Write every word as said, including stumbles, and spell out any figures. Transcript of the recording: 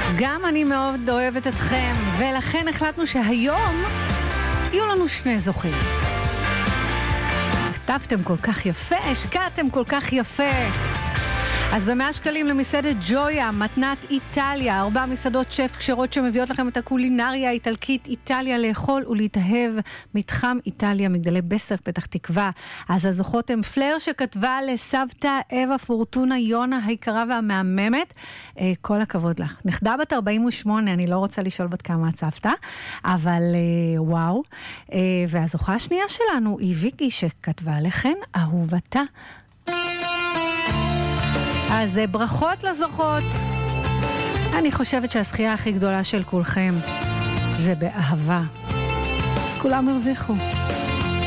גם אני מאוד אוהבת אתכם, ולכן החלטנו שהיום יהיו לנו שני זוכים. כתבתם כל כך יפה, השקעתם כל כך יפה. אז במאה שקלים למסעדת ג'ויה, מתנת איטליה, ארבע מסעדות שף כשרות שמביאות לכם את הקולינריה האיטלקית, איטליה לאכול ולהתאהב, מתחם איטליה, מגדלי בסר, פתח תקווה. אז הזוכות הם פלר שכתבה לסבתא אווה פורטונה יונה היקרה והמהממת. אה, כל הכבוד לך. נכדה בת ארבעים ושמונה, אני לא רוצה לשאול בת כמה את סבתא, אבל אה, וואו. אה, והזוכה השנייה שלנו היא ויקי שכתבה לכן אהובתה. אז ברכות לזוכות. אני חושבת שהזכייה הכי גדולה של כולכם זה באהבה. אז כולם הרוויחו.